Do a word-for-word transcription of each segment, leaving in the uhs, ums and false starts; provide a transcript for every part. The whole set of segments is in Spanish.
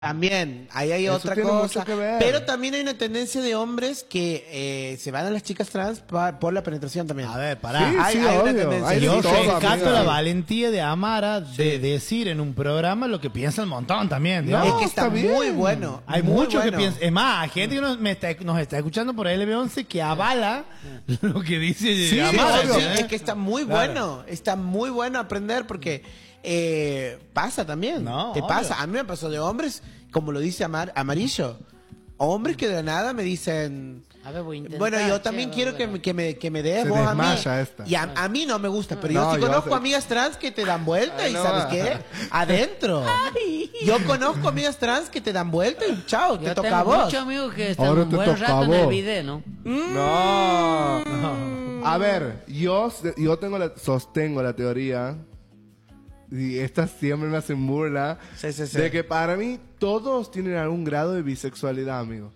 También, ahí hay Eso otra tiene cosa. mucho que ver. Pero también hay una tendencia de hombres que eh, se van a las chicas trans pa- por la penetración también. A ver, pará. Sí, hay, sí, hay una obvio. tendencia. Hay de Yo todo, rescato amigo. la valentía de Amara de decir en un programa lo que piensa el montón también. No, es digamos. que está, está bien. muy bueno. Hay muy muchos bueno. que piensan. Es más, hay gente que nos, me está, nos está escuchando por L B once que avala lo que dice Sí, Amara. Sí, obvio. es que está muy Claro. bueno. Está muy bueno aprender porque eh, pasa también. No, Te obvio. pasa. A mí me pasó de hombres, como lo dice Amar, Amarillo. Hombres que de la nada me dicen... A ver, voy a intentar, Bueno, yo che, también a ver, quiero que, bueno. me- que me, que me des Se vos a mí. desmaya esta. Y a, a mí no me gusta, pero No, yo sí yo conozco sé. amigas trans que te dan vuelta Ay, y no. ¿sabes qué? Adentro. Yo conozco amigas trans que te dan vuelta y chao, te Yo toca tengo a vos. muchos amigos que están Ahora un te buen toca a rato en el vos. video, ¿no? No. A ver, yo, yo tengo la, sostengo la teoría, y esta siempre me hacen burla, Sí, sí, sí. de que para mí todos tienen algún grado de bisexualidad, amigo.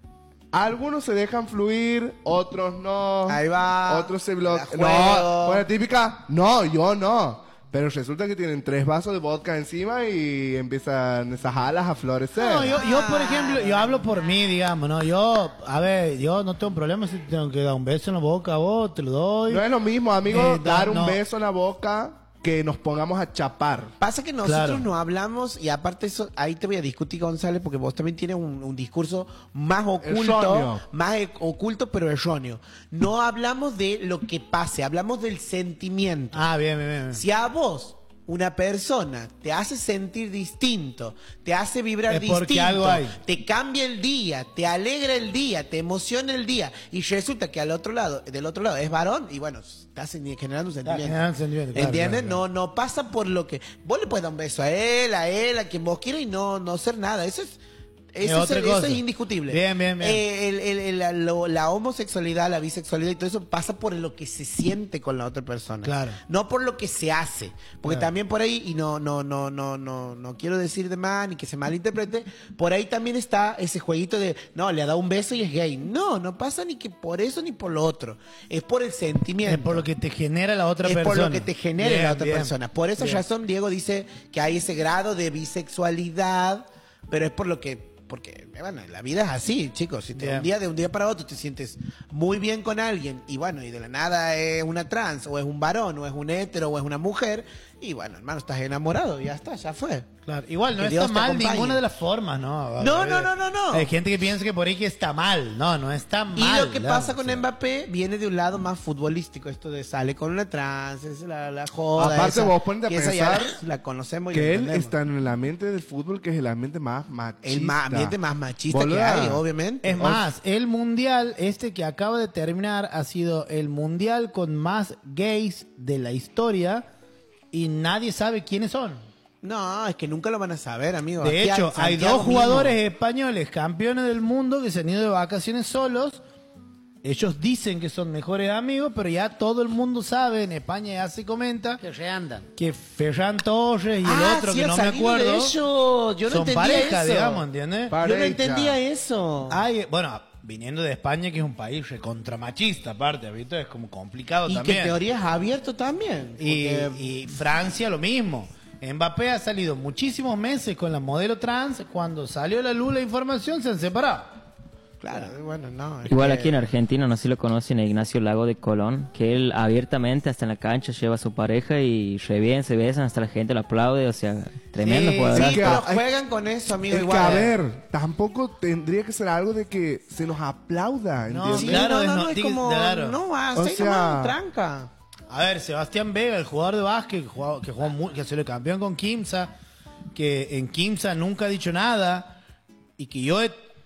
Algunos se dejan fluir, otros no. Ahí va. Otros se La bloquean. juego. No, bueno, típica, no, yo no. Pero resulta que tienen tres vasos de vodka encima y empiezan esas alas a florecer. No, yo, yo, por ejemplo, yo hablo por mí, digamos, ¿no? Yo, a ver, yo no tengo problema si te tengo que dar un beso en la boca a vos, te lo doy. No es lo mismo, amigo, Eh, no, dar un no. beso en la boca que nos pongamos a chapar. Pasa que nosotros Claro. no hablamos, y aparte eso, ahí te voy a discutir, González, porque vos también tienes un, un discurso más oculto, Erróneo. más e- oculto, pero erróneo. No hablamos de lo que pase, hablamos del sentimiento. Ah, bien, bien, bien. Si a vos una persona te hace sentir distinto, te hace vibrar Es porque distinto, algo hay. te cambia el día, te alegra el día, te emociona el día, y resulta que al otro lado, del otro lado es varón, y bueno, te hace generando un sentimiento. generando un sentimiento, claro, ¿Entiendes? claro, claro. No, no pasa por lo que. Vos le puedes dar un beso a él, a él, a quien vos quieras y no, no ser nada. Eso es. Eso es, otra eso cosa. es indiscutible. Bien, bien, bien. Eh, el- el- el- la, lo- la homosexualidad, la bisexualidad y todo eso pasa por lo que se siente con la otra persona. Claro. No por lo que se hace. Porque Claro. también por ahí, y no, no, no, no, no, no quiero decir de más ni que se malinterprete, por ahí también está ese jueguito de no, le ha dado un beso y es gay. No, no pasa ni que por eso ni por lo otro. Es por el sentimiento. Es por lo que te genera la otra Es persona. por lo que te genere Bien, la otra bien. persona. Por esa Bien. razón, Diego dice que hay ese grado de bisexualidad, pero es por lo que, porque, bueno, la vida es así, chicos. Si te, Bien. un día de un día para otro te sientes muy bien con alguien y bueno, y de la nada es una trans, o es un varón, o es un hetero, o es una mujer, y bueno, hermano, estás enamorado, y ya está, ya fue. Claro. Igual no Que está Dios te mal acompañe. ninguna de las formas, ¿no? No, no, no, no, no. Hay gente que piensa que por ahí que está mal. No, no está mal. Y lo que digamos, pasa con o sea. Mbappé viene de un lado más futbolístico, esto de sale con una trans, es la, la joda. Aparte, esa, vos ponete a que esa ya pensar la, la conocemos y Que la él entendemos. está en el ambiente del fútbol, que es el ambiente más machista. El ma- ambiente más machista Boluda. que hay, obviamente. Es más, el mundial, este que acaba de terminar, ha sido el mundial con más gays de la historia y nadie sabe quiénes son. No, es que nunca lo van a saber, amigo. De Aquí hecho, hay Santiago dos mismo. jugadores españoles campeones del mundo que se han ido de vacaciones solos. Ellos dicen que son mejores amigos, pero ya todo el mundo sabe, en España ya se comenta, Que se andan. que Ferran Torres y el Ah, otro sí, que ha no me salido acuerdo de eso. Yo no son entendía pareja, eso. digamos, ¿entiendes? Pa- Yo no Pareja. entendía eso. Hay, bueno, viniendo de España, que es un país recontramachista, aparte, ¿viste? Es como complicado y también. que teoría es abierto también. Y, porque- y Francia lo mismo. Mbappé ha salido muchísimos meses con la modelo trans. Cuando salió a la luz la información, se han separado. Claro, bueno, no. es Igual que- aquí en Argentina, no sé si lo conocen, a Ignacio Lago de Colón, que él abiertamente hasta en la cancha lleva a su pareja y re bien, se besan, hasta la gente lo aplaude, o sea, tremendo Sí, jugador. Sí, que- pero hay- juegan con eso, amigo, Es que, igual. a ver, tampoco tendría que ser algo de que se nos aplauda, No, ¿entiendes? Sí, Claro, no, es no, no- no, es diga- como... claro. No, así O nomás, sea- tranca. A ver, Sebastián Vega, el jugador de básquet que jugó, que jugó mu- que se le campeón con Quimsa, que en Quimsa nunca ha dicho nada y que yo he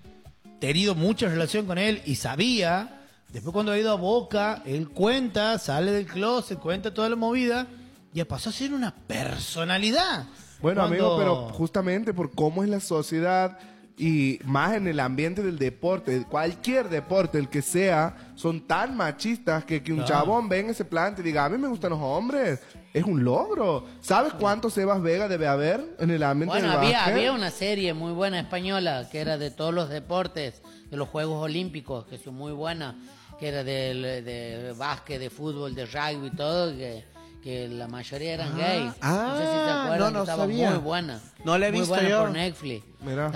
tenido mucha relación con él y sabía, después cuando ha ido a Boca, él cuenta, sale del closet, cuenta toda la movida y pasó a ser una personalidad. Bueno, Cuando- amigo, pero justamente por cómo es la sociedad y más en el ambiente del deporte, cualquier deporte, el que sea, son tan machistas que, que un No. chabón venga ese plan y diga, a mí me gustan los hombres, es un logro. ¿Sabes cuántos Sebas Vega debe haber en el ambiente Bueno, del había, básquet? había una serie muy buena española que era de todos los deportes, de los Juegos Olímpicos, que son muy buenas, que era del, de básquet, de fútbol, de rugby y todo, que, que la mayoría eran Ah, gays. ah, no sé si te acuerdas, no, no que estaba sabía. muy buena. No la he muy visto buena yo. por Netflix. Mira.